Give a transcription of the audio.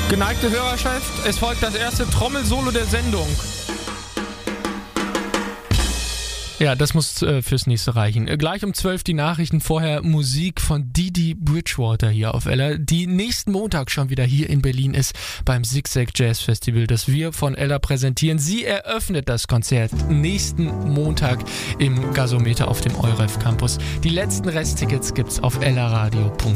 Geneigte Hörerschaft, es folgt das erste Trommelsolo der Sendung. Ja, das muss fürs nächste reichen. Gleich um 12 die Nachrichten, vorher Musik von Didi Bridgewater hier auf Ella, die nächsten Montag schon wieder hier in Berlin ist beim Zigzag Jazz Festival, das wir von Ella präsentieren. Sie eröffnet das Konzert nächsten Montag im Gasometer auf dem EUREF Campus. Die letzten Resttickets gibt's auf ellaradio.de.